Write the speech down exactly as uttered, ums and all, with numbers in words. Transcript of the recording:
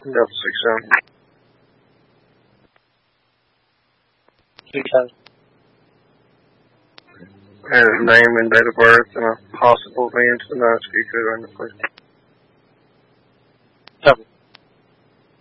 Delta six seven. Six seven. And his name and date of birth and a possible V I N to the nose if you could run the please.